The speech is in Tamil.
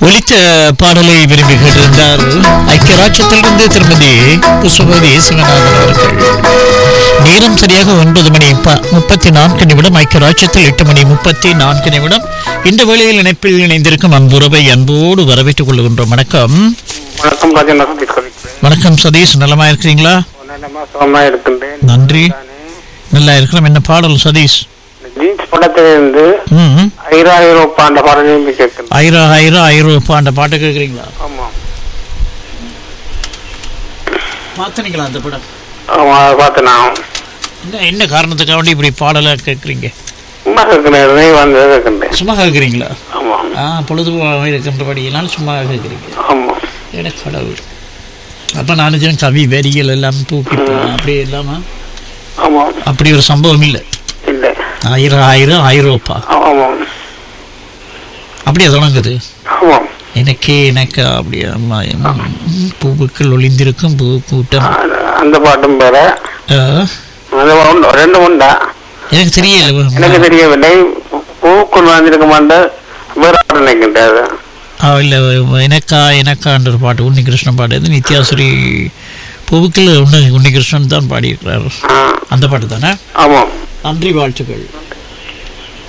ஒலித்த பாடலை விரும்பி கேட்டிருந்தார் ஐக்கிய ராஜ்யத்திலிருந்து திருமதி புஷ்பவதி சிவநாதன் அவர்கள். நேரம் சரியாக 9 மணி 34 நிமிடம். ஐக்கிய ராஜ்யத்தில் 8 மணி 34 நிமிடம். இந்த வேளையில் இணைப்பில் இணைந்திருக்கும் அன்புறவை அன்போடு வரவேற்றுக் கொள்கின்றோம். வணக்கம். வணக்கம் சதீஷ், நலமா இருக்கிறீங்களா? நன்றி, நல்லா இருக்கிறோம். என்ன பாடல் சதீஷ்? படத்திலிருந்து ஐரா ஐரோப்பா அந்த பாடலையும் கேட்கிறேன். ஐரா ஐரா ஐரோப்பா அந்த பாட்டை கேட்குறீங்களா? ஆமா. பார்த்தீங்களா அந்த படம்? ஆமா, பார்த்தேன். என்ன காரணத்துக்காக வேண்டி இப்படி பாடலை கேட்குறீங்க? சும்மா கேட்கிறேன். சும்மா கேட்குறீங்களா? ஆமா. பொழுதுபோக இருக்கின்றபடியெல்லாம் சும்மா கேட்குறீங்க. ஆமா. எனக்கு கடவுள். அப்போ நான் கவி வரிகள் எல்லாம் தூக்கி அப்படி இல்லாம ஆமா, அப்படி ஒரு சம்பவம் இல்லை. இல்லை, ஆயிரம் ஆயிரம் ஐரோப்பா அப்படியே தொடங்குது. எனக்கு அப்படியே பூவுக்குள் ஒளிந்திருக்கும் பூ கூட்டம் அந்த பாட்டும் பேர ரெண்டு உண்டா எனக்கு தெரியல. எனக்கு தெரியவில்லை. பூவுக்குள் வந்திருக்க மாட்டேன் வேற பாட்டு நினைக்கின்றது. இல்லை, எனக்கான்ற ஒரு பாட்டு உன்னிகிருஷ்ணன் பாடு. நித்யாசுரி பூவுக்குள் உன்னிகிருஷ்ணன் தான் பாடியிருக்கிறார். அந்த பாட்டு தானே? ஆமாம். நன்றி, வாழ்த்துக்கள்.